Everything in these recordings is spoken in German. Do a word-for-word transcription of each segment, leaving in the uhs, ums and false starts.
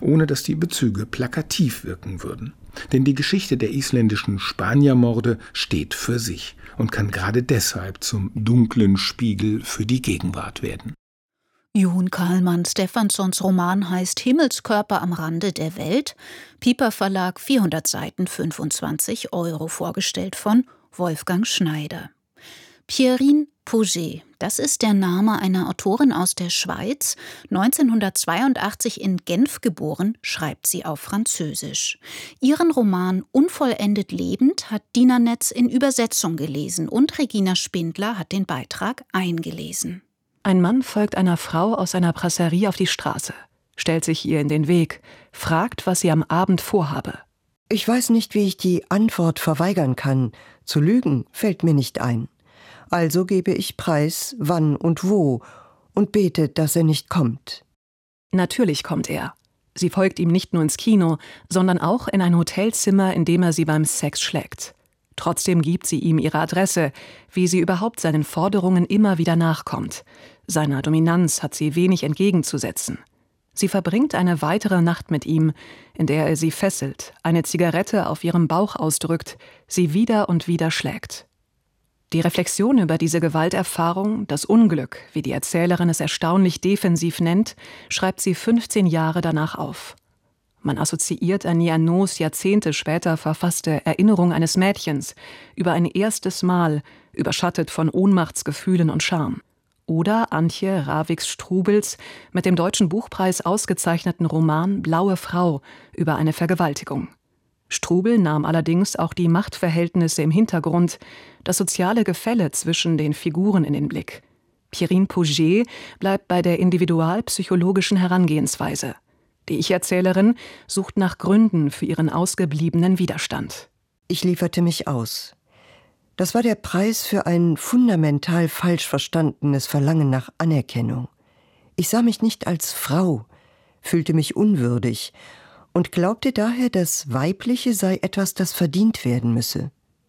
ohne dass die Bezüge plakativ wirken würden. Denn die Geschichte der isländischen Spanier-Morde steht für sich und kann gerade deshalb zum dunklen Spiegel für die Gegenwart werden. Jon Kalman Stefanssons Roman heißt Himmelskörper am Rande der Welt. Piper Verlag, vierhundert Seiten, fünfundzwanzig Euro, vorgestellt von Wolfgang Schneider. Pierrine Pouget, das ist der Name einer Autorin aus der Schweiz. neunzehnhundertzweiundachtzig in Genf geboren, schreibt sie auf Französisch. Ihren Roman Unvollendet lebend hat Dina Netz in Übersetzung gelesen und Regina Spindler hat den Beitrag eingelesen. Ein Mann folgt einer Frau aus einer Brasserie auf die Straße, stellt sich ihr in den Weg, fragt, was sie am Abend vorhabe. Ich weiß nicht, wie ich die Antwort verweigern kann. Zu lügen fällt mir nicht ein. Also gebe ich preis, wann und wo, und bete, dass er nicht kommt. Natürlich kommt er. Sie folgt ihm nicht nur ins Kino, sondern auch in ein Hotelzimmer, in dem er sie beim Sex schlägt. Trotzdem gibt sie ihm ihre Adresse, wie sie überhaupt seinen Forderungen immer wieder nachkommt. Seiner Dominanz hat sie wenig entgegenzusetzen. Sie verbringt eine weitere Nacht mit ihm, in der er sie fesselt, eine Zigarette auf ihrem Bauch ausdrückt, sie wieder und wieder schlägt. Die Reflexion über diese Gewalterfahrung, das Unglück, wie die Erzählerin es erstaunlich defensiv nennt, schreibt sie fünfzehn Jahre danach auf. Man assoziiert an Nianos Jahrzehnte später verfasste Erinnerung eines Mädchens über ein erstes Mal, überschattet von Ohnmachtsgefühlen und Scham. Oder Antje Ravix-Strubels mit dem Deutschen Buchpreis ausgezeichneten Roman Blaue Frau über eine Vergewaltigung. Strubel nahm allerdings auch die Machtverhältnisse im Hintergrund, das soziale Gefälle zwischen den Figuren in den Blick. Pierrine Pouget bleibt bei der individualpsychologischen Herangehensweise. Die Ich-Erzählerin sucht nach Gründen für ihren ausgebliebenen Widerstand. Ich lieferte mich aus. Das war der Preis für ein fundamental falsch verstandenes Verlangen nach Anerkennung. Ich sah mich nicht als Frau, fühlte mich unwürdig und glaubte daher, das Weibliche sei etwas, das verdient werden müsse.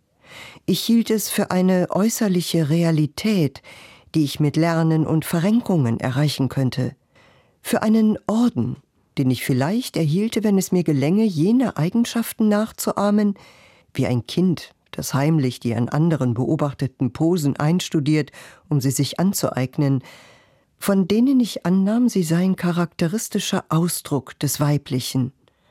Ich hielt es für eine äußerliche Realität, die ich mit Lernen und Verrenkungen erreichen könnte. Für einen Orden, den ich vielleicht erhielte, wenn es mir gelänge, jene Eigenschaften nachzuahmen, wie ein Kind, das heimlich die an anderen beobachteten Posen einstudiert, um sie sich anzueignen, von denen ich annahm, sie seien charakteristischer Ausdruck des Weiblichen.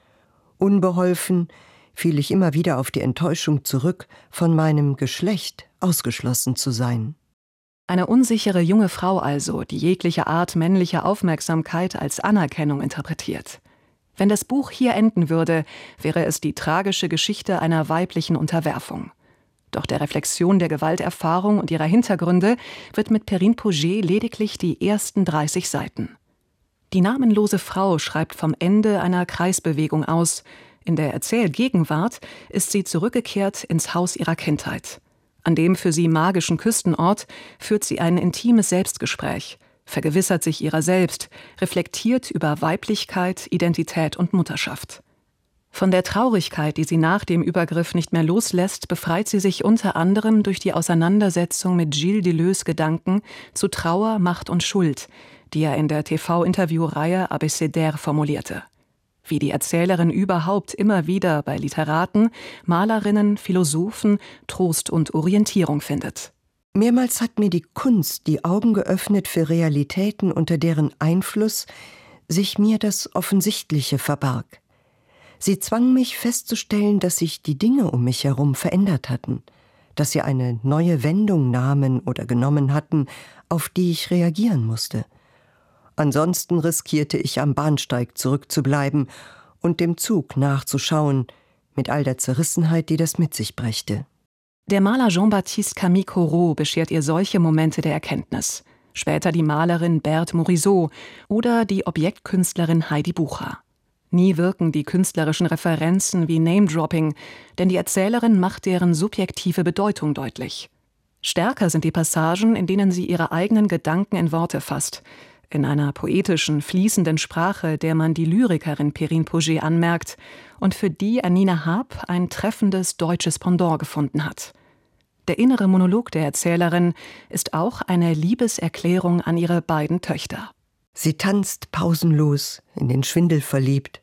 Unbeholfen fiel ich immer wieder auf die Enttäuschung zurück, von meinem Geschlecht ausgeschlossen zu sein. Eine unsichere junge Frau also, die jegliche Art männlicher Aufmerksamkeit als Anerkennung interpretiert. Wenn das Buch hier enden würde, wäre es die tragische Geschichte einer weiblichen Unterwerfung. Doch der Reflexion der Gewalterfahrung und ihrer Hintergründe wird mit Pierrine Pouget lediglich die ersten dreißig Seiten. Die namenlose Frau schreibt vom Ende einer Kreisbewegung aus. In der Erzählgegenwart ist sie zurückgekehrt ins Haus ihrer Kindheit. An dem für sie magischen Küstenort führt sie ein intimes Selbstgespräch, vergewissert sich ihrer selbst, reflektiert über Weiblichkeit, Identität und Mutterschaft. Von der Traurigkeit, die sie nach dem Übergriff nicht mehr loslässt, befreit sie sich unter anderem durch die Auseinandersetzung mit Gilles Deleuze' Gedanken zu Trauer, Macht und Schuld, die er in der T V-Interviewreihe Abécédaire formulierte. Wie die Erzählerin überhaupt immer wieder bei Literaten, Malerinnen, Philosophen Trost und Orientierung findet. Mehrmals hat mir die Kunst die Augen geöffnet für Realitäten, unter deren Einfluss sich mir das Offensichtliche verbarg. Sie zwang mich festzustellen, dass sich die Dinge um mich herum verändert hatten, dass sie eine neue Wendung nahmen oder genommen hatten, auf die ich reagieren musste. Ansonsten riskierte ich, am Bahnsteig zurückzubleiben und dem Zug nachzuschauen, mit all der Zerrissenheit, die das mit sich brächte. Der Maler Jean-Baptiste Camille Corot beschert ihr solche Momente der Erkenntnis. Später die Malerin Berthe Morisot oder die Objektkünstlerin Heidi Bucher. Nie wirken die künstlerischen Referenzen wie Name-Dropping, denn die Erzählerin macht deren subjektive Bedeutung deutlich. Stärker sind die Passagen, in denen sie ihre eigenen Gedanken in Worte fasst, in einer poetischen, fließenden Sprache, der man die Lyrikerin Pierrine Pouget anmerkt und für die Annina Haab ein treffendes deutsches Pendant gefunden hat. Der innere Monolog der Erzählerin ist auch eine Liebeserklärung an ihre beiden Töchter. Sie tanzt pausenlos, in den Schwindel verliebt,